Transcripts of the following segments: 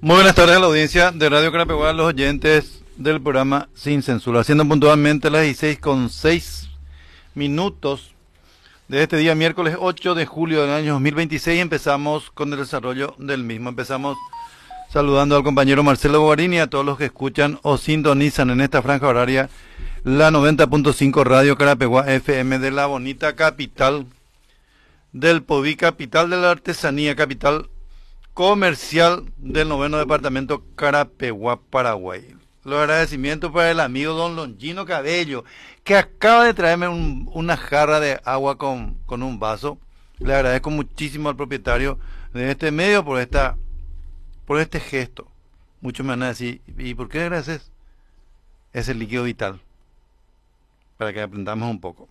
Muy buenas tardes a la audiencia de Radio Carapeguá, los oyentes del programa Sin Censura. Siendo puntualmente las 16:06 de este día, miércoles 8 de julio del año 2026, empezamos con el desarrollo del mismo. Empezamos saludando al compañero Marcelo Bogarini y a todos los que escuchan o sintonizan en esta franja horaria la 90.5 Radio Carapeguá FM de la bonita capital del Poví, capital de la artesanía, capital comercial del 9º departamento Carapeguá, Paraguay. Los agradecimientos para el amigo don Longino Cabello, que acaba de traerme una jarra de agua con un vaso. Le agradezco muchísimo al propietario de este medio por este gesto. Muchos me van a decir, ¿y por qué le agradeces? Es el líquido vital, para que aprendamos un poco.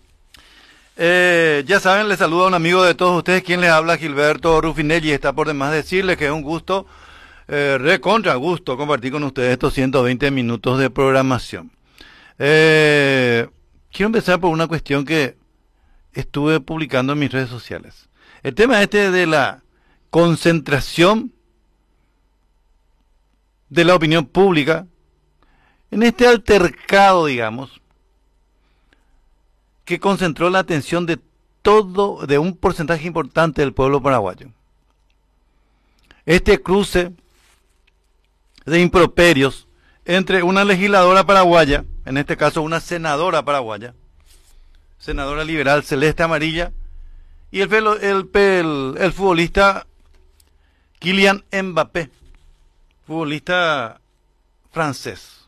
Ya saben, les saluda un amigo de todos ustedes, quien les habla, Gilberto Rufinelli. Está por demás decirles que es un gusto, recontra gusto, compartir con ustedes estos 120 minutos de programación. Quiero empezar por una cuestión que estuve publicando en mis redes sociales. El tema de la concentración de la opinión pública en este altercado, digamos, que concentró la atención de un porcentaje importante del pueblo paraguayo. Este cruce de improperios entre una legisladora paraguaya, en este caso una senadora paraguaya, senadora liberal Celeste Amarilla, y el futbolista Kylian Mbappé, futbolista francés.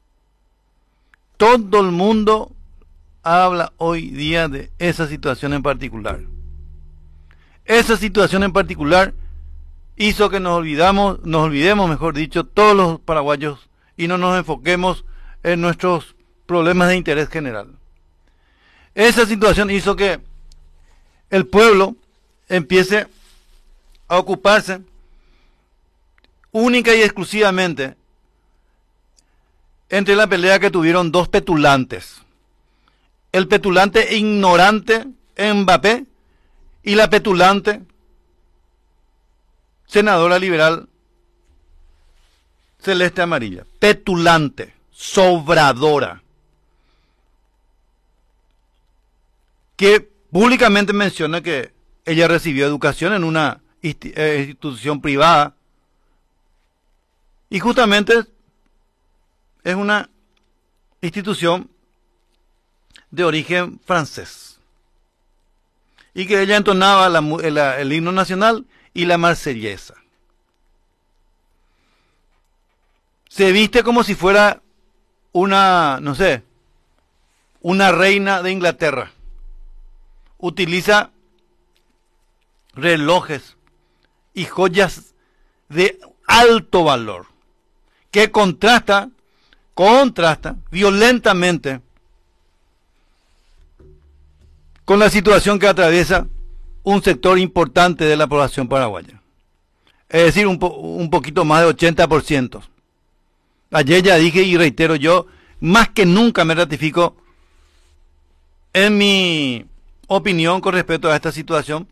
Todo el mundo habla hoy día de esa situación en particular. Esa situación en particular hizo que nos olvidemos, mejor dicho, todos los paraguayos, y no nos enfoquemos en nuestros problemas de interés general. Esa situación hizo que el pueblo empiece a ocuparse única y exclusivamente entre la pelea que tuvieron dos petulantes: el petulante e ignorante Mbappé y la petulante senadora liberal Celeste Amarilla. Petulante, sobradora, que públicamente menciona que ella recibió educación en una institución privada, y justamente es una institución de origen francés, y que ella entonaba el himno nacional y la marsellesa. Se viste como si fuera una reina de Inglaterra. Utiliza relojes y joyas de alto valor, que contrasta violentamente con la situación que atraviesa un sector importante de la población paraguaya. Es decir, un poquito más de 80%. Ayer ya dije y reitero, yo más que nunca me ratifico en mi opinión con respecto a esta situación,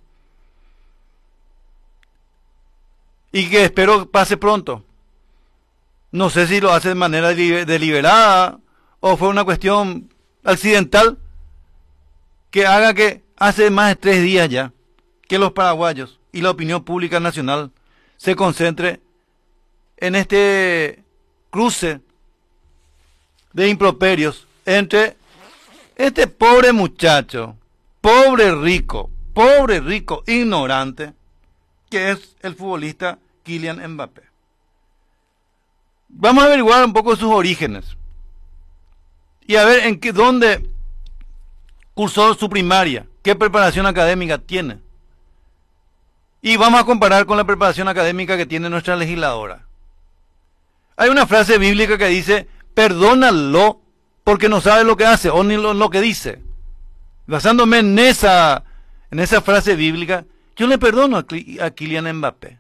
y que espero pase pronto. No sé si lo hace de manera deliberada o fue una cuestión accidental que haga que hace más de 3 días ya que los paraguayos y la opinión pública nacional se concentre en este cruce de improperios entre este pobre muchacho, pobre rico, ignorante, que es el futbolista Kylian Mbappé. Vamos a averiguar un poco sus orígenes y a ver dónde cursó su primaria, qué preparación académica tiene. Y vamos a comparar con la preparación académica que tiene nuestra legisladora. Hay una frase bíblica que dice: perdónalo porque no sabe lo que hace o ni lo que dice. Basándome en esa frase bíblica, yo le perdono a Kylian Mbappé.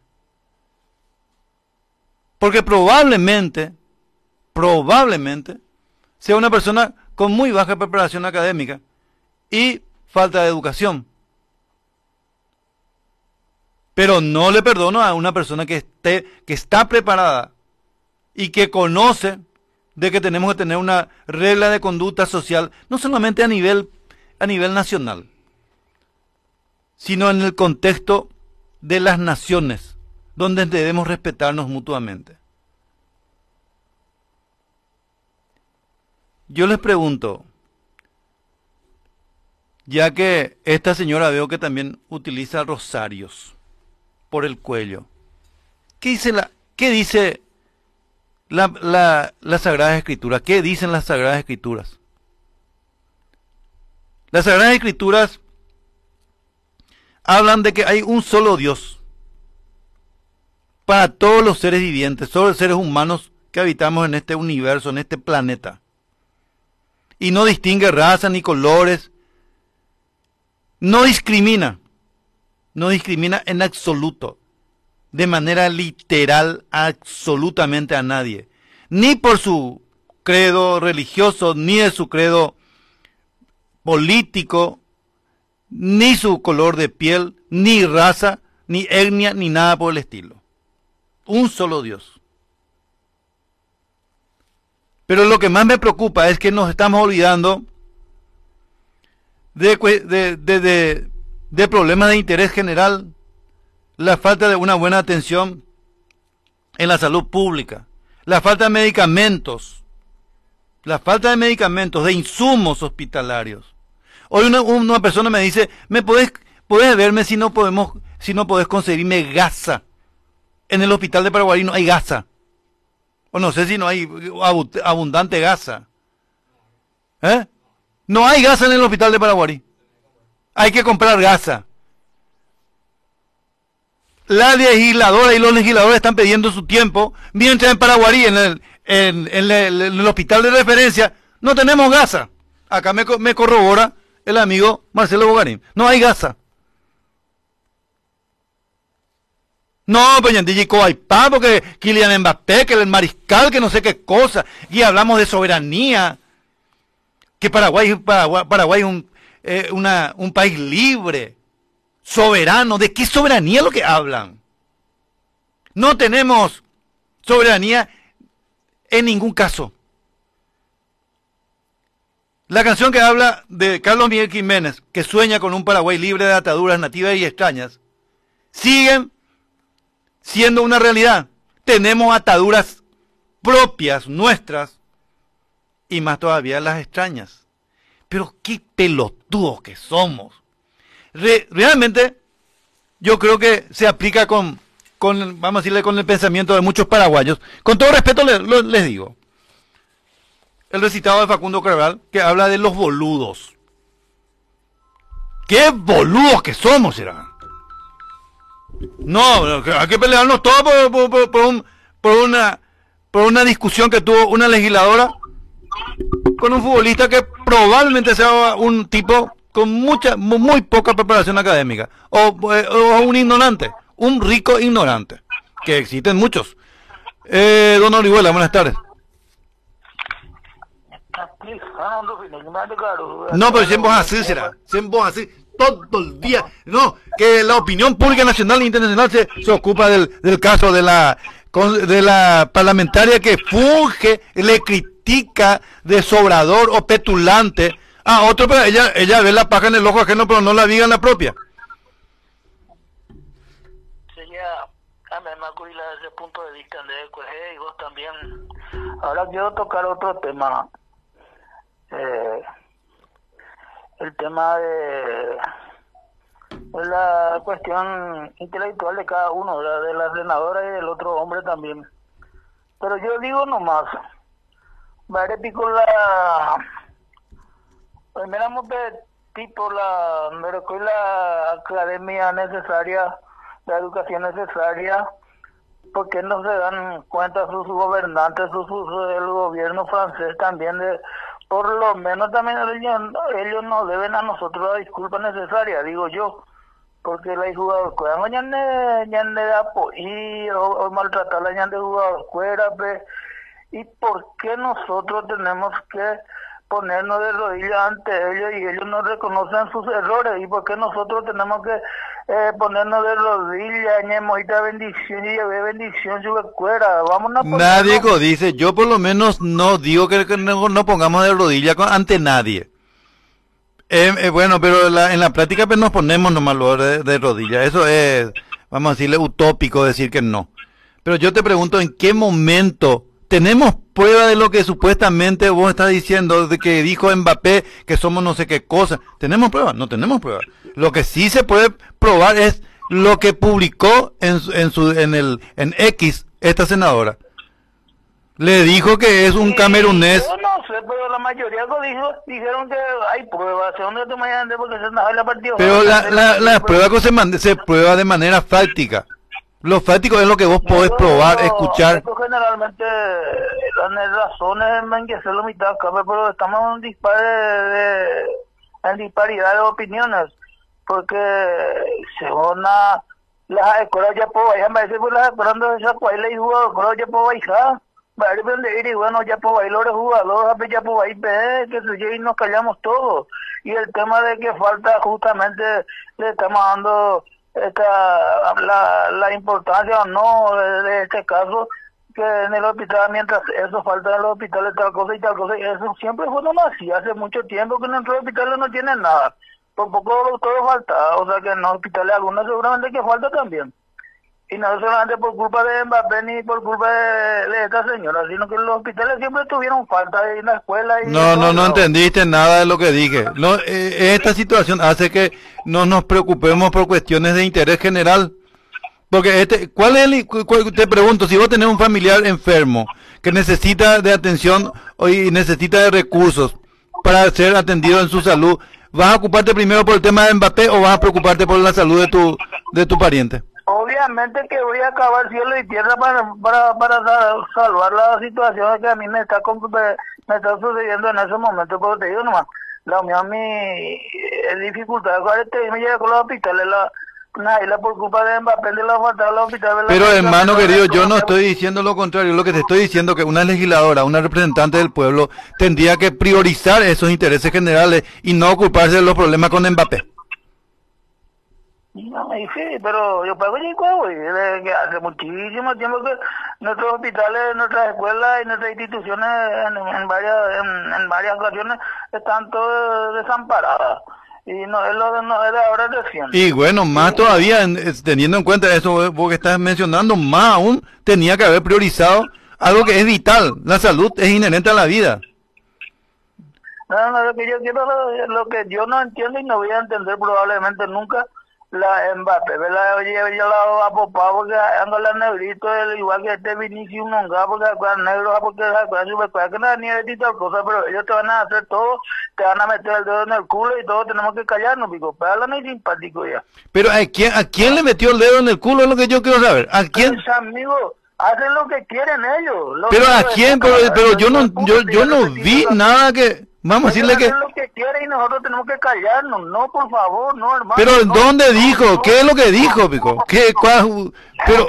Porque probablemente sea una persona con muy baja preparación académica y falta de educación. Pero no le perdono a una persona que está preparada y que conoce de que tenemos que tener una regla de conducta social, no solamente a nivel nacional, sino en el contexto de las naciones, donde debemos respetarnos mutuamente. Yo les pregunto, ya que esta señora veo que también utiliza rosarios por el cuello, ¿qué dice la Sagrada Escritura? ¿Qué dicen las Sagradas Escrituras? Las Sagradas Escrituras hablan de que hay un solo Dios para todos los seres vivientes, todos los seres humanos que habitamos en este universo, en este planeta. Y no distingue raza ni colores, no discrimina en absoluto, de manera literal, absolutamente a nadie, ni por su credo religioso, ni de su credo político, ni su color de piel, ni raza, ni etnia, ni nada por el estilo. Un solo Dios. Pero lo que más me preocupa es que nos estamos olvidando de problemas de interés general, la falta de una buena atención en la salud pública, la falta de medicamentos, de insumos hospitalarios. Hoy una persona me dice, puedes verme si no podés conseguirme gasa? En el hospital de Paraguay no hay gasa. O no sé si no hay abundante gasa. No hay gasa en el hospital de Paraguay. Hay que comprar gasa. La legisladora y los legisladores están pidiendo su tiempo, mientras en Paraguay, en el hospital de referencia, no tenemos gasa. Acá me corrobora el amigo Marcelo Bogarín. No hay gasa. No, pues ya porque Kylian Mbappé, que el mariscal, que no sé qué cosa, y hablamos de soberanía, que Paraguay es un país libre, soberano. ¿De qué soberanía es lo que hablan? No tenemos soberanía en ningún caso. La canción que habla de Carlos Miguel Jiménez, que sueña con un Paraguay libre de ataduras nativas y extrañas, siguen siendo una realidad. Tenemos ataduras propias, nuestras, y más todavía las extrañas. Pero qué pelotudos que somos. Realmente, yo creo que se aplica vamos a decirle, con el pensamiento de muchos paraguayos. Con todo respeto les digo. El recitado de Facundo Cabral, que habla de los boludos. ¡Qué boludos que somos, será! No, hay que pelearnos todos por una discusión que tuvo una legisladora con un futbolista que probablemente sea un tipo con muy poca preparación académica, o un ignorante, un rico ignorante, que existen muchos. Don Orihuela, buenas tardes. No, pero siempre así será, siempre así, todo el día. No, que la opinión pública nacional e internacional se ocupa del caso de la parlamentaria que funge, le critica de sobrador o petulante a otro, pero ella ve la paja en el ojo ajeno, pero no la viga en la propia. Desde ese punto de vista y vos también. Ahora quiero tocar otro tema. El tema de la cuestión intelectual de cada uno, de la senadora y del otro hombre también. Pero yo digo nomás, pico primeramente tipo la academia necesaria, la educación necesaria, porque no se dan cuenta sus gobernantes, el gobierno francés también, por lo menos también ellos nos deben a nosotros la disculpa necesaria, digo yo, porque la jugador ya ne da o maltratar la de jugador fuera, y por qué nosotros tenemos que ponernos de rodillas ante ellos y ellos no reconocen sus errores. ¿Y por qué nosotros tenemos que ponernos de rodillas, ñemojita bendición y lleve bendición su escuela? Vamos a Nadie dice, yo por lo menos no digo que no pongamos de rodillas ante nadie. Bueno, pero en la práctica pues nos ponemos nomás de rodillas. Eso es, vamos a decirle, utópico decir que no. Pero yo te pregunto, ¿en qué momento tenemos prueba de lo que supuestamente vos estás diciendo, de que dijo Mbappé que somos no sé qué cosa? ¿Tenemos prueba? No tenemos prueba. Lo que sí se puede probar es lo que publicó en X esta senadora. Le dijo que es un camerunés. Yo no sé, pero la mayoría dijeron que hay pruebas. ¿Dónde te mandan? Porque se nos la partida. Pero la prueba que se prueba de manera fáctica. Lo fáctico es lo que vos podés probar, escuchar. Esto generalmente las razones en que se lo mitad cabe, pero estamos en disparidad de opiniones. Porque según las escuelas ya puedo bajar, me parece que las escuelas de esa cual y jugadores ya puedo bajar. Y bueno, ya puedo bailar los jugadores, ya puedo bailar, que se y nos callamos todos. Y el tema de que falta justamente, le estamos dando la importancia o no de este caso, que en el hospital, mientras eso falta en los hospitales tal cosa y tal cosa, y eso siempre fue así, hace mucho tiempo que en nuestros hospitales no tienen nada, por poco todo falta, o sea que en los hospitales algunos seguramente que falta también. Y no solamente por culpa de Mbappé ni por culpa de esta señora, sino que los hospitales siempre tuvieron falta en la escuela. Y no entendiste nada de lo que dije. No, esta situación hace que no nos preocupemos por cuestiones de interés general. Porque te pregunto, si vos tenés un familiar enfermo que necesita de atención y necesita de recursos para ser atendido en su salud, ¿vas a ocuparte primero por el tema de Mbappé o vas a preocuparte por la salud de tu pariente? Obviamente que voy a acabar cielo y tierra para salvar la situación que a mí me está sucediendo en ese momento, pero te digo nomás, mi dificultad, me llega con los hospitales, la por culpa de Mbappé de la falta de los hospitales. Pero hermano querido, yo no estoy diciendo lo contrario, lo que te estoy diciendo es que una legisladora, una representante del pueblo, tendría que priorizar esos intereses generales y no ocuparse de los problemas con Mbappé. No, y sí, pero yo pago que hace muchísimo tiempo que nuestros hospitales, nuestras escuelas y nuestras instituciones en varias ocasiones están todas desamparadas. Y no es de ahora recién. Y bueno, más todavía, teniendo en cuenta eso vos que estás mencionando, más aún tenía que haber priorizado algo que es vital. La salud es inherente a la vida. No, lo que yo quiero, lo que yo no entiendo y no voy a entender probablemente nunca, la Mbappé, ¿verdad? Oye, yo la apopado porque ando la negrito, igual que este Vinicius Nonga, porque acuerdan negro, porque acuerdan que no hay nieve y tal cosa, pero ellos te van a hacer todo, te van a meter el dedo en el culo y todo, tenemos que callarnos, pico, pero no es simpático ya. Pero ¿a quién le metió el dedo en el culo? Es lo que yo quiero saber. ¿A quién? Mis amigos hacen lo que quieren ellos. Pero ¿a quién? Pero yo no vi nada que... Vamos a decirle que... lo que quiere y nosotros tenemos que callarnos. No, por favor, no, hermano. Pero ¿dónde dijo? ¿Qué es lo que dijo, pico? Pero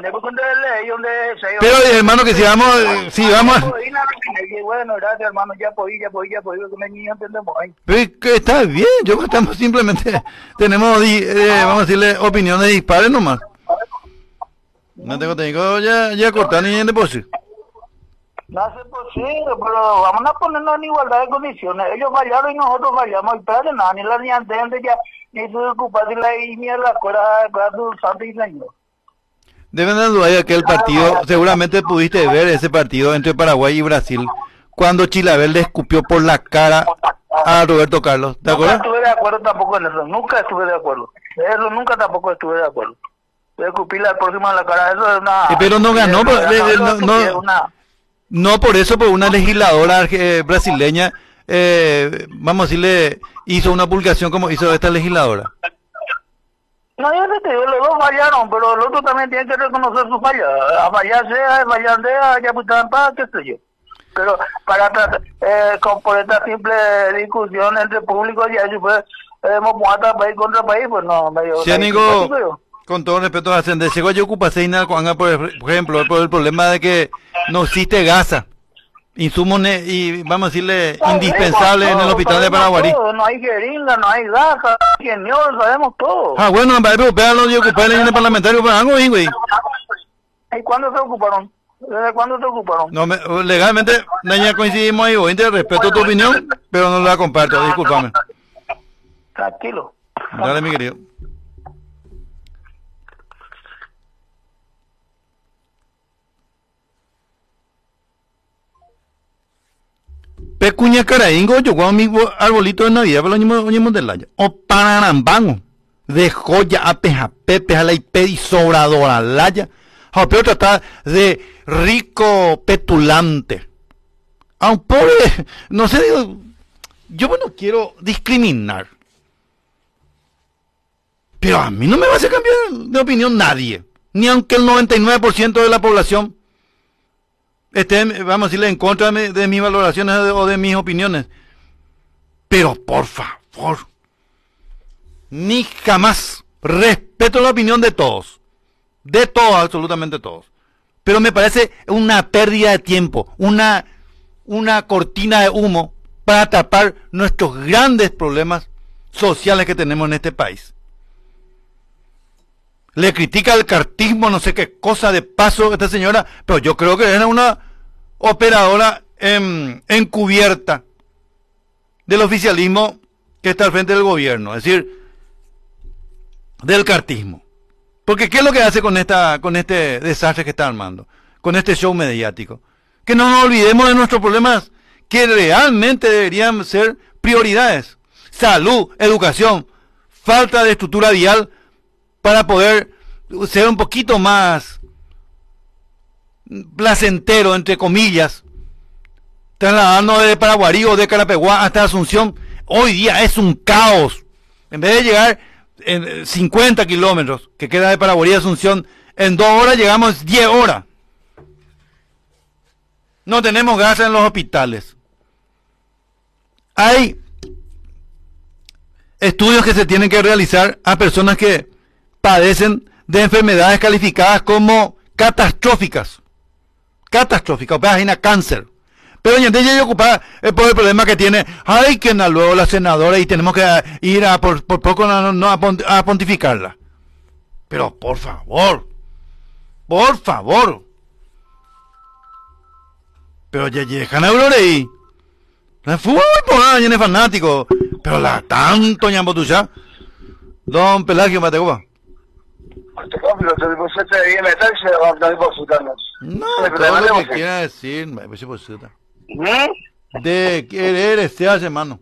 hermano, que si vamos... Bueno, gracias, hermano, ya podí, que me niño entendemos ahí. Pero que está bien, estamos simplemente... Tenemos, vamos a decirle, opiniones dispares nomás. No tengo ya cortar ni en depósito. No hace posible, pero vamos a ponernos en igualdad de condiciones. Ellos fallaron y nosotros fallamos. Y espérate, nada, ni la niñante ya ni se ocupa de la mierda, la del santo y señor. Deben de dudar que el partido, seguramente pudiste ver ese partido entre Paraguay y Brasil, cuando Chilaver le escupió por la cara a Roberto Carlos. ¿Te acuerdas? Nunca estuve de acuerdo tampoco en eso, nunca estuve de acuerdo. Eso nunca tampoco estuve de acuerdo. De escupirle al próximo en la cara, eso es una... Pero no ganó, no por eso, por una legisladora brasileña, vamos a decirle, hizo una publicación como hizo esta legisladora. No, yo te digo, los dos fallaron, pero el otro también tiene que reconocer su falla. A fallar sea, a fallar sea, ya pues en paz, qué sé yo. Pero para tratar, por esta simple discusión entre públicos, ya si fue, hemos muerto país contra país, pues no, medio... Sí, amigo, con todo respeto a Ascendente, llegó a ocupar Seina, por ejemplo, por el problema de que no existe gasa insumos y vamos a decirle indispensables en el hospital de Paraguarí. Todo, no hay jeringa, no hay gasa, señor, sabemos todo. Ah, bueno, para los de ocupar el parlamentario para algo, güey. ¿Y cuándo se ocuparon? ¿Desde cuándo se ocuparon? No, legalmente, ya coincidimos ahí, voy respeto tu opinión, pero no la comparto, discúlpame. Tranquilo. Dale, mi querido. Pecuña caraingo, yo con mi arbolito de Navidad, pero lo de laya. O pararambango, de joya a peja pepe, a la y sobradora laya. A peor tratar de rico petulante. A un pobre, no sé, digo, yo no quiero discriminar. Pero a mí no me va a hacer cambiar de opinión nadie. Ni aunque el 99% de la población esté, vamos a decirle, en contra de mis valoraciones o de mis opiniones. Pero por favor, ni jamás respeto la opinión de todos. De todos, absolutamente todos. Pero me parece una pérdida de tiempo, una cortina de humo para tapar nuestros grandes problemas sociales que tenemos en este país. Le critica el cartismo, no sé qué cosa de paso esta señora, pero yo creo que era una operadora encubierta del oficialismo que está al frente del gobierno, es decir, del cartismo. Porque ¿qué es lo que hace con este desastre que está armando? Con este show mediático. Que no nos olvidemos de nuestros problemas que realmente deberían ser prioridades. Salud, educación, falta de estructura vial para poder ser un poquito más placentero, entre comillas, trasladarnos de Paraguarí o de Carapeguá hasta Asunción. Hoy día es un caos. En vez de llegar en 50 kilómetros que queda de Paraguarí a Asunción, en 2 horas llegamos 10 horas. No tenemos gas en los hospitales. Hay estudios que se tienen que realizar a personas que padecen de enfermedades calificadas como catastróficas. Catastróficas, página cáncer. Pero ya ella ocupada por el problema que tiene. Ay, que luego la senadora y tenemos que ir a por poco a pontificarla. Pero por favor. Por favor. Pero ya llegan a Eurorei. La fútbol por ahí es fanático. Pero la tanto ñambotucha. Don Pelagio Matecoba. No, todo lo que quiera decir, de querer se hace, hermano.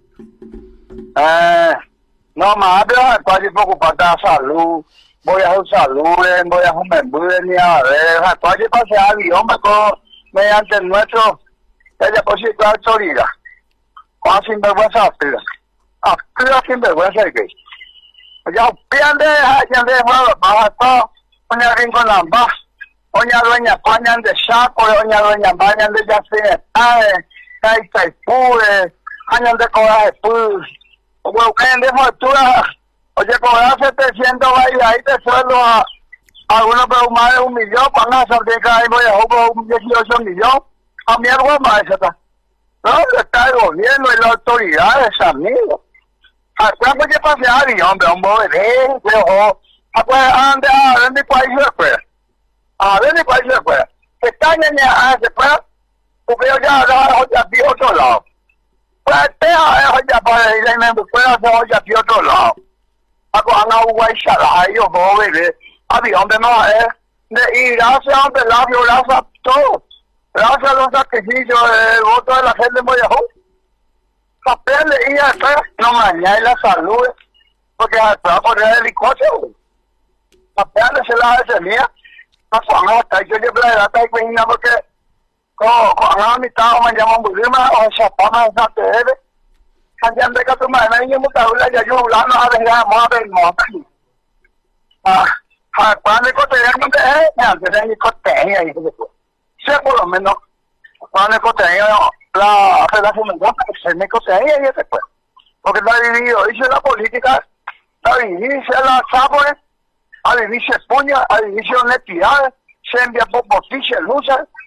No, más, pero pode preocupar da salud. Voy a hacer salud, voy a hacer ni a ver, pode pasar avión, mediante nuestro, ella posible autoridad. Con sinvergüenza, activa sinvergüenza de que. Ya pierde, ya de juego, para todo, doña Rincón Lambas, doña Dueña Pañan de Chaco, doña Dueña Pañan de Yacine Tade, Caita y Pure, años de coraje Pure, o que de fortuna, oye, cobrar 700 ahí te sueldo a algunos, pero más de 1 millón, van a salir que ahí voy a jugar 18 millones, a mi algo más, está. ¿Dónde está el gobierno y las autoridades, amigos? Acuérdate que pasé a avión, hombre, pero acuérdate, a ver mi país después. A ver mi país después. Que está en el después, porque yo ya vi otro lado. Pues ya para ir en el después, ya vi otro lado. Acuérdate, a Uruguay, ellos jóvenes, avión de no es. Y gracias, hombre, gracias a todos. Gracias a los sacrificios del voto de la gente de Moyajó. Papel y después no mañana la salud, porque después va a poner el helicóptero. Papel se la hace mía, a Juan hasta yo llevo la edad de cuina porque con la mitad me llaman Budima o Chapama en San Pedro. Allá de que tu madre me mutabula ya yo hablando a ver a ver no. Cuando el coteño no te es, antes de mi coteño ahí después. Sé por lo menos cuando el coteño la relación que se me coteña y después. Porque está dividido, dice la política, está dividido, la sábores, a dividirse puña, a dividirse honestidad, se envía por botiche, lucha,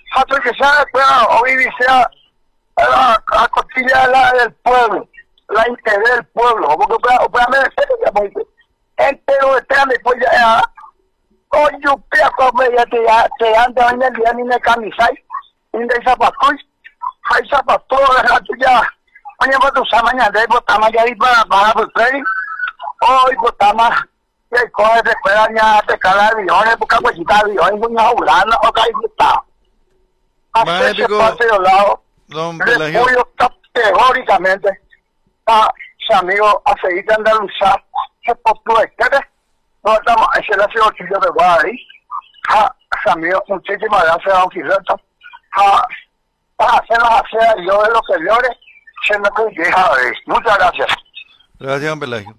Hasta que sea hoy dice la costilla del pueblo, la interés del pueblo, porque para mí entero está después ya oye pia como ya te anda en el día ni me camisai ni de zapatos hay zapatos la tuya mañana para tu mañana de botama ya para el hoy botama y coge de pedaña de cada aviones porque pues está avión muy hablando o cae está hace ese parte de lado don Pelagio, categóricamente a su amigo a seguir de Andalucía se postula no estamos ese es el chillo de Guadalí su amigo muchísimas gracias a don Gilberto hacernos hacer yo de lo que llore siendo que llega muchas gracias. Gracias, don Pelagio.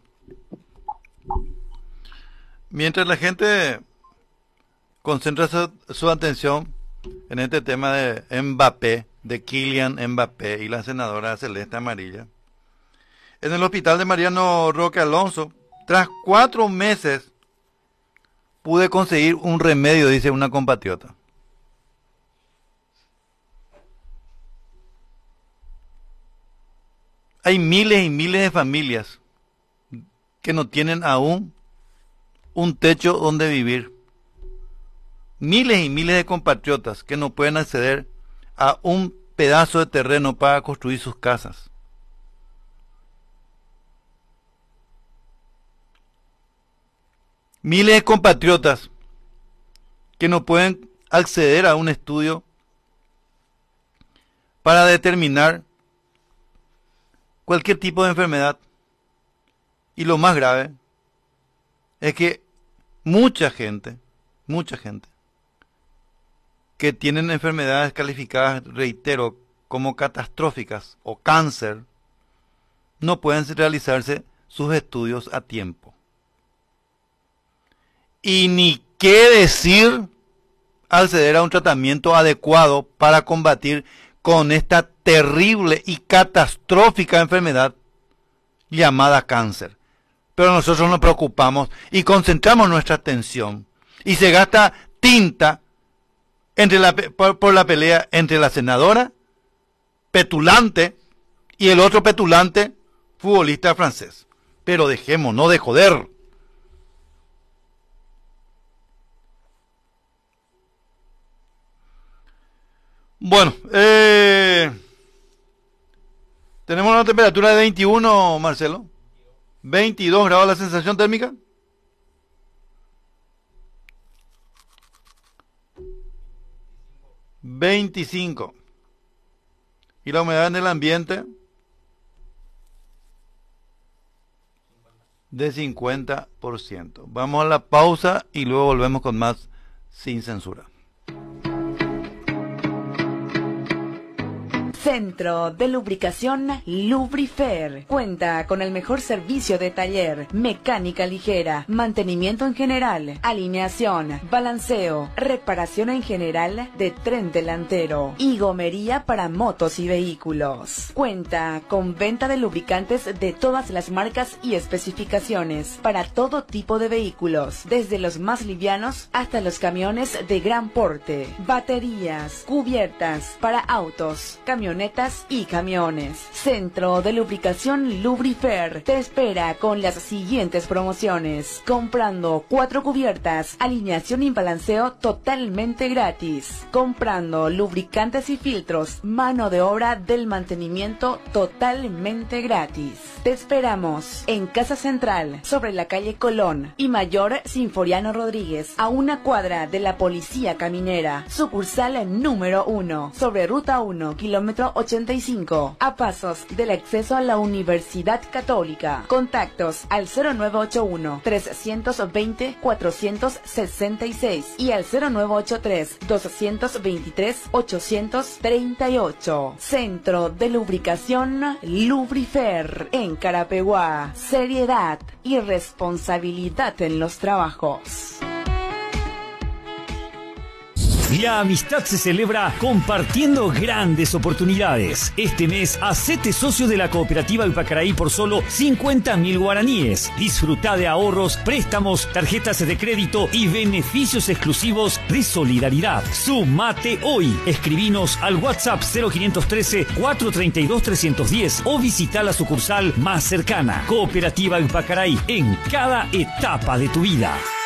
Mientras la gente concentra su atención en este tema de Mbappé, de Kylian Mbappé y la senadora Celeste Amarilla, en el hospital de Mariano Roque Alonso, tras 4 meses, pude conseguir un remedio, dice una compatriota. Hay miles y miles de familias que no tienen aún un techo donde vivir. Miles y miles de compatriotas que no pueden acceder a un pedazo de terreno para construir sus casas. Miles de compatriotas que no pueden acceder a un estudio para determinar cualquier tipo de enfermedad. Y lo más grave es que mucha gente que tienen enfermedades calificadas, reitero, como catastróficas o cáncer, no pueden realizarse sus estudios a tiempo. Y ni qué decir acceder a un tratamiento adecuado para combatir con esta terrible y catastrófica enfermedad llamada cáncer. Pero nosotros nos preocupamos y concentramos nuestra atención y se gasta tinta por la pelea entre la senadora petulante y el otro petulante futbolista francés. Pero dejémonos de joder. Bueno, tenemos una temperatura de 21, Marcelo. 22 grados la sensación térmica. ...25... y la humedad en el ambiente... de 50%. Vamos a la pausa y luego volvemos con más Sin Censura. Centro de Lubricación Lubrifer. Cuenta con el mejor servicio de taller, mecánica ligera, mantenimiento en general, alineación, balanceo, reparación en general de tren delantero y gomería para motos y vehículos. Cuenta con venta de lubricantes de todas las marcas y especificaciones para todo tipo de vehículos, desde los más livianos hasta los camiones de gran porte, baterías, cubiertas para autos, camionetas y camiones. Centro de Lubricación Lubrifer te espera con las siguientes promociones. Comprando 4 cubiertas, alineación y balanceo totalmente gratis. Comprando lubricantes y filtros, mano de obra del mantenimiento totalmente gratis. Te esperamos en Casa Central, sobre la calle Colón y Mayor Sinforiano Rodríguez, a 1 cuadra de la Policía Caminera. Sucursal número 1, sobre Ruta 1, kilómetro 85, a pasos del acceso a la Universidad Católica. Contactos al 0981-320-466 y al 0983-223-838. Centro de Lubricación Lubrifer en Carapeguá. Seriedad y responsabilidad en los trabajos. La amistad se celebra compartiendo grandes oportunidades. Este mes, hacete socio de la Cooperativa Ipacaraí por solo 50.000 guaraníes. Disfruta de ahorros, préstamos, tarjetas de crédito y beneficios exclusivos de solidaridad. Sumate hoy. Escribinos al WhatsApp 0513-432-310 o visita la sucursal más cercana. Cooperativa Ipacaraí, en cada etapa de tu vida.